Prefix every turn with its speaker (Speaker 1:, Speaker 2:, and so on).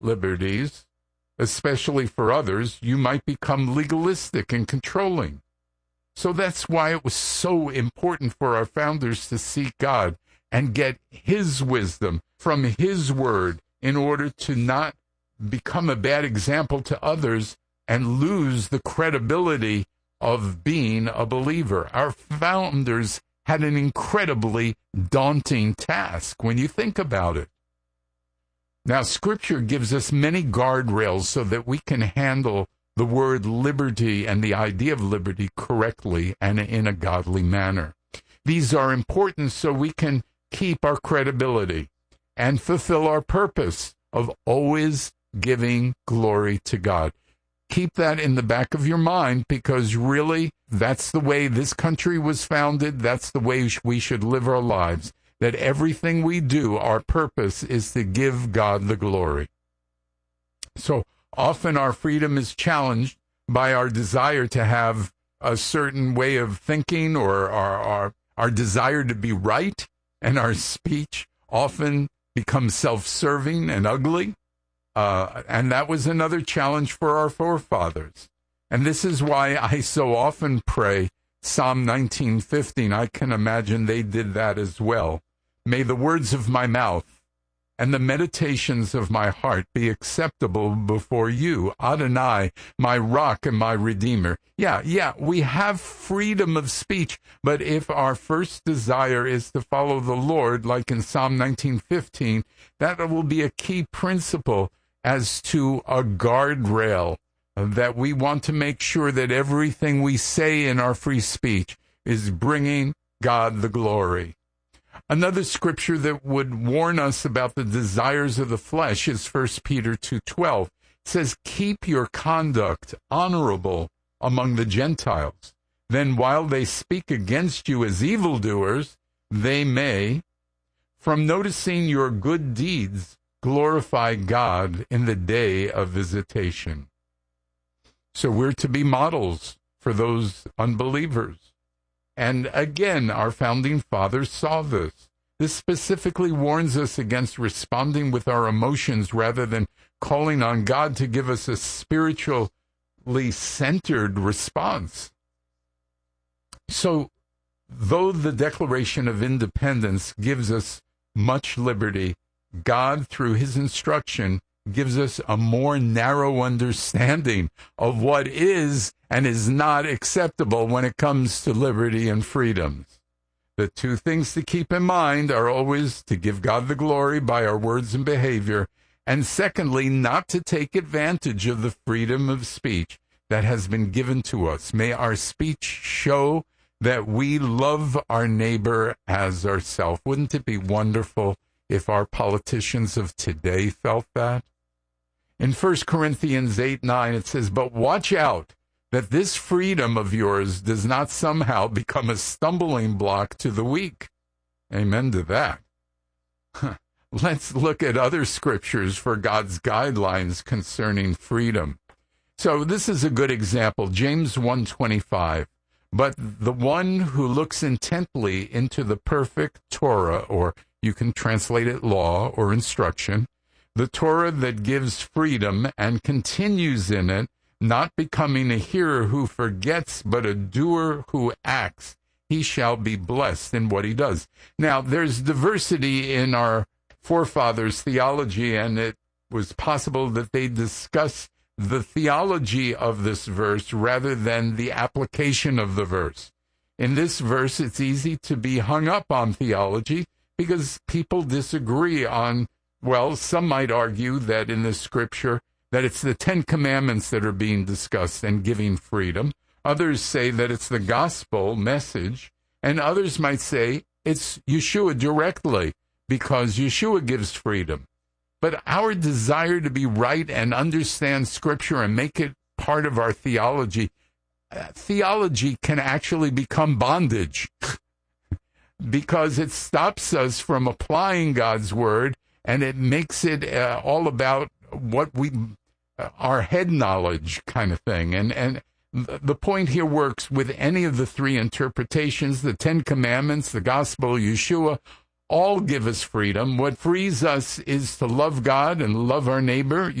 Speaker 1: liberties, especially for others, you might become legalistic and controlling. So that's why it was so important for our founders to seek God and get His wisdom from His word in order to not become a bad example to others and lose the credibility of being a believer. Our founders had an incredibly daunting task when you think about it. Now, Scripture gives us many guardrails so that we can handle the word liberty and the idea of liberty correctly and in a godly manner. These are important so we can keep our credibility and fulfill our purpose of always giving glory to God. Keep that in the back of your mind, because really, that's the way this country was founded. That's the way we should live our lives. That everything we do, our purpose is to give God the glory. So often our freedom is challenged by our desire to have a certain way of thinking, or our desire to be right, and our speech often becomes self-serving and ugly. And that was another challenge for our forefathers. And this is why I so often pray Psalm 19:15. I can imagine they did that as well. May the words of my mouth and the meditations of my heart be acceptable before you, Adonai, my rock and my redeemer. Yeah, we have freedom of speech, but if our first desire is to follow the Lord, like in Psalm 19:15, that will be a key principle as to a guardrail, that we want to make sure that everything we say in our free speech is bringing God the glory. Another scripture that would warn us about the desires of the flesh is 1 Peter 2:12. It says, keep your conduct honorable among the Gentiles. Then while they speak against you as evildoers, they may, from noticing your good deeds, glorify God in the day of visitation. So we're to be models for those unbelievers. And again, our founding fathers saw this. This specifically warns us against responding with our emotions rather than calling on God to give us a spiritually centered response. So, though the Declaration of Independence gives us much liberty, God, through His instruction, gives us a more narrow understanding of what is and is not acceptable when it comes to liberty and freedoms. The two things to keep in mind are always to give God the glory by our words and behavior, and secondly, not to take advantage of the freedom of speech that has been given to us. May our speech show that we love our neighbor as ourselves. Wouldn't it be wonderful if our politicians of today felt that? In 1 Corinthians 8:9, it says, but watch out that this freedom of yours does not somehow become a stumbling block to the weak. Amen to that. Let's look at other scriptures for God's guidelines concerning freedom. So this is a good example, James 1:25. But the one who looks intently into the perfect Torah, or you can translate it law or instruction, the Torah that gives freedom, and continues in it, not becoming a hearer who forgets, but a doer who acts, he shall be blessed in what he does. Now, there's diversity in our forefathers' theology, and it was possible that they discuss the theology of this verse rather than the application of the verse. In this verse, it's easy to be hung up on theology because people disagree on, well, some might argue that in this scripture that it's the Ten Commandments that are being discussed and giving freedom. Others say that it's the gospel message, and others might say it's Yeshua directly because Yeshua gives freedom. But our desire to be right and understand Scripture and make it part of our theology, theology can actually become bondage because it stops us from applying God's word, and it makes it all about what our head knowledge kind of thing. And the point here works with any of the three interpretations, the Ten Commandments, the gospel, Yeshua. all give us freedom. What frees us is to love God and love our neighbor.